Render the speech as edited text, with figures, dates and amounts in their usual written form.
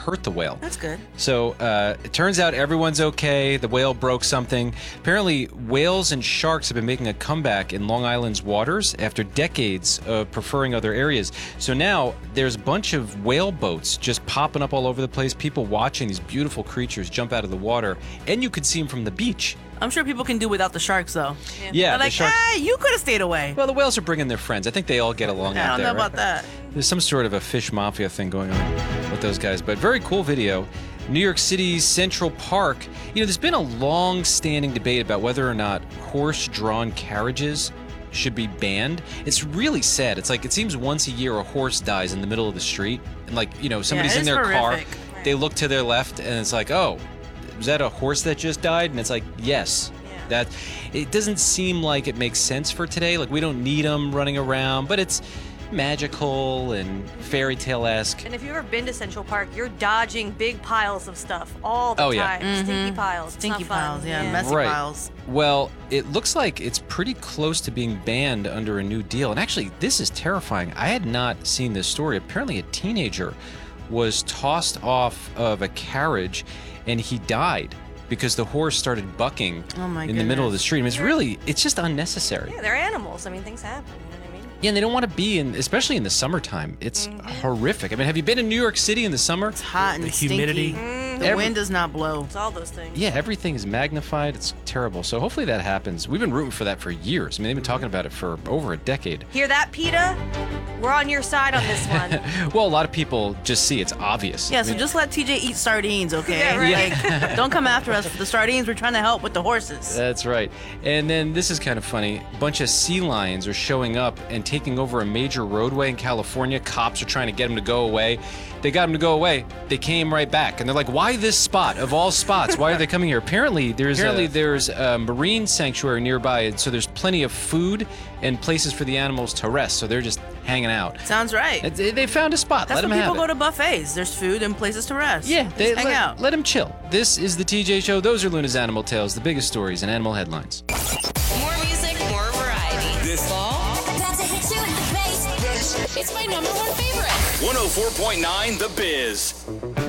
hurt the whale. That's good. So it turns out everyone's okay. The whale broke something. Apparently, whales and sharks have been making a comeback in Long Island's waters after decades of preferring other areas. So now there's a bunch of whale boats just popping up all over the place. People watching these beautiful creatures jump out of the water, and you could see them from the beach. I'm sure people can do without the sharks, though. Yeah, They're like, the sharks. you could have stayed away. Well, the whales are bringing their friends. I think they all get along out I don't there. know about right? that. There's some sort of a fish mafia thing going on with those guys. But very cool video. New York City's Central Park. There's been a long-standing debate about whether or not horse-drawn carriages should be banned. It's really sad. It's like it seems once a year a horse dies in the middle of the street, and somebody's in their car. They look to their left, and it's like, oh, was that a horse that just died? And it's like, yes. That it doesn't seem like it makes sense for today. Like, we don't need them running around, but it's magical and fairy tale-esque. And if you've ever been to Central Park, you're dodging big piles of stuff all the time. Yeah. Stinky piles. Stinky It's not fun. piles, messy piles. Well, it looks like it's pretty close to being banned under a new deal. And actually, this is terrifying. I had not seen this story. Apparently, a teenager was tossed off of a carriage, and he died because the horse started bucking in the middle of the street. I mean, it's just unnecessary. Yeah, they're animals. I mean, things happen. You know what I mean? Yeah, and they don't want to be especially in the summertime. It's horrific. I mean, have you been in New York City in the summer? It's hot and The stinky. humidity. The wind does not blow. It's all those things. Yeah, everything is magnified. It's terrible. So hopefully that happens. We've been rooting for that for years. I mean, they've been talking about it for over a decade. Hear that, PETA? We're on your side on this one. Well, a lot of people just see it's obvious. Yeah, so just let TJ eat sardines, okay? Yeah, right. Like, don't come after us for the sardines. We're trying to help with the horses. That's right. And then this is kind of funny. A bunch of sea lions are showing up and taking over a major roadway in California. Cops are trying to get them to go away. They got them to go away. They came right back. And they're like, why this spot? Of all spots, why are they coming here? Apparently, there's a marine sanctuary nearby, and so there's plenty of food and places for the animals to rest. So they're just hanging out. Sounds right. They found a spot. That's let when them people have go it. to buffets. There's food and places to rest. Yeah, Just hang out. Let them chill. This is the TJ Show. Those are Luna's Animal Tales, the biggest stories and animal headlines. More music, more variety. This fall, That's a hit too in the bass. it's my #1 favorite. 104.9 The Biz.